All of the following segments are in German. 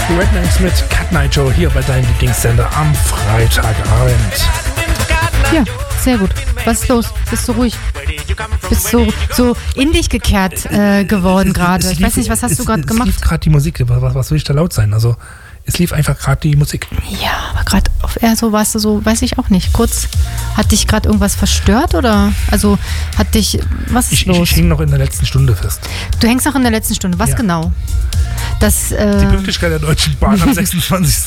Die Rednecks mit Cat Night Show hier bei deinem Lieblingssender am Freitagabend. Ja, sehr gut. Was ist los? Bist du ruhig? Bist so in dich gekehrt geworden gerade. Ich weiß nicht, was hast du gerade gemacht? Es lief gerade die Musik. Was soll ich da laut sein? Also, es lief einfach gerade die Musik. Ja, aber gerade auf Air so warst du so, weiß ich auch nicht. Kurz, hat dich gerade irgendwas verstört oder? Also, was ist los? Ich hänge noch in der letzten Stunde fest. Du hängst noch in der letzten Stunde. Was genau? Die Pünktlichkeit der Deutschen Bahn am 26.05.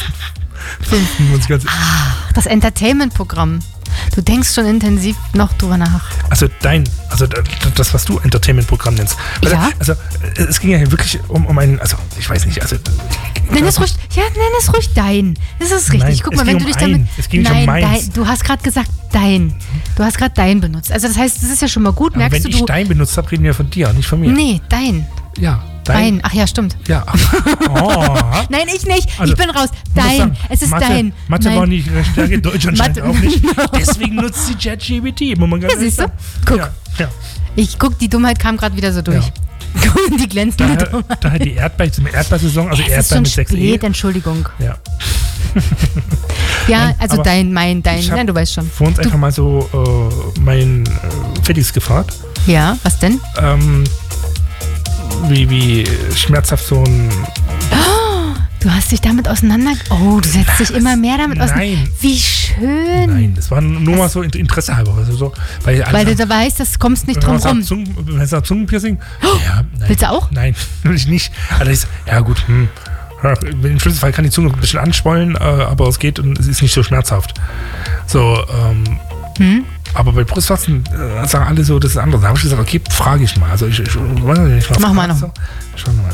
Das Entertainment-Programm. Du denkst schon intensiv noch drüber nach. Also das, was du Entertainment-Programm nennst. Ja? Also es ging ja wirklich um einen, also ich weiß nicht, nenn es ruhig dein. Das ist richtig. Nein, guck mal, wenn du dich damit... Es ging nicht um meins. Du hast gerade gesagt dein. Du hast gerade dein benutzt. Also das heißt, das ist ja schon mal gut. Aber merkst wenn du... ich dein benutzt habe, reden wir von dir, nicht von mir. Nee, dein. Ja, dein. Ach ja, stimmt. Ja. Oh. Nein, ich nicht. Also, ich bin raus. Dein. Sagen, Es ist dein. Mathe war nicht ihre Stärke, Deutsch anscheinend auch nicht. No. Deswegen nutzt sie ChatGPT. Ja, siehst du? Guck. Ja. Die Dummheit kam gerade wieder so durch. Ja. Die glänzende Dummheit. Daher die Erdbeersaison, also Erdbeer mit 6 spät, Entschuldigung. Ja. Ja, also dein. Nein, du weißt schon. Vor uns einfach mal so mein Felix gefragt. Ja, was denn? Wie schmerzhaft so ein... Du hast dich damit auseinander... Oh, du setzt dich immer mehr damit auseinander. Nein. Wie schön. Nein, das war nur mal so Interesse halber. Also so, weil du da weißt, das kommst nicht drum rum. Wenn es Zungenpiercing... Ja, nein. Willst du auch? Nein, will ich nicht. Also ja gut, im schlimmsten Fall kann die Zunge ein bisschen anschwollen, aber es geht und es ist nicht so schmerzhaft. So, aber bei Brustwarzen sagen alle so, das ist anders. Da habe ich gesagt, okay, frage ich mal. Also ich weiß nicht, mach mal noch. So. Schauen wir mal.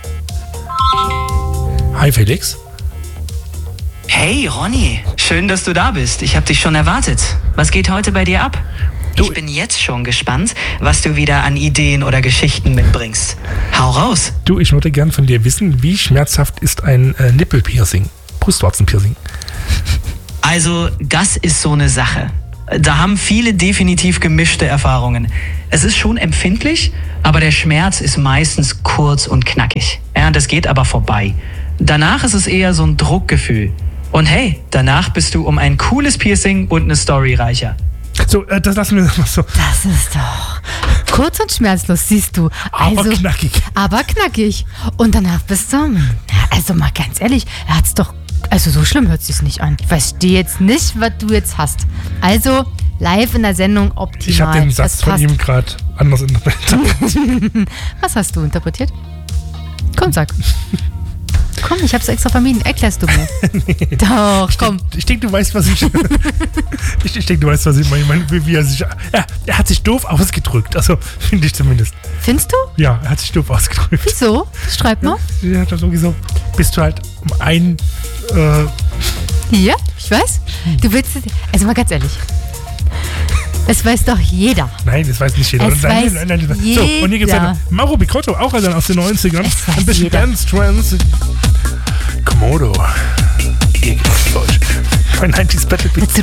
Hi Felix. Hey Ronny, schön, dass du da bist. Ich habe dich schon erwartet. Was geht heute bei dir ab? Ich bin jetzt schon gespannt, was du wieder an Ideen oder Geschichten mitbringst. Hau raus. Du, ich würde gern von dir wissen, wie schmerzhaft ist ein Nippelpiercing, Brustwarzenpiercing? Also, das ist so eine Sache. Da haben viele definitiv gemischte Erfahrungen. Es ist schon empfindlich, aber der Schmerz ist meistens kurz und knackig. Ja, das geht aber vorbei. Danach ist es eher so ein Druckgefühl. Und hey, danach bist du um ein cooles Piercing und eine Story reicher. So, das lassen wir mal so. Das ist doch kurz und schmerzlos, siehst du. Aber knackig. Aber knackig. Und danach bist du... Also mal ganz ehrlich, er hat's doch... Also so schlimm hört sich's nicht an. Ich verstehe jetzt nicht, was du jetzt hast. Also live in der Sendung optimal. Ich habe den Satz von ihm gerade anders interpretiert. Was hast du interpretiert? Komm, sag. Komm, ich hab's extra vermieden. Erklärst du mir. Nee. Doch, komm. Ich denke, du weißt, was ich... ich denke, du weißt, was ich meine. Wie er sich... Ja, er hat sich doof ausgedrückt. Also, finde ich zumindest. Findest du? Ja, er hat sich doof ausgedrückt. Wieso? Schreib mal. Ja, hat er sowieso... Bist du halt um ein... Ja, ich weiß. Du willst... Also mal ganz ehrlich. Das weiß doch jeder. Nein, das weiß nicht jeder. Es weiß jeder. So, und hier gibt es eine Mauro Picotto, auch also aus den 90ern. Ein bisschen jeder. Dance Trance. Komodo. Hier gibt's Deutsch. Bei 90s Battle Beats.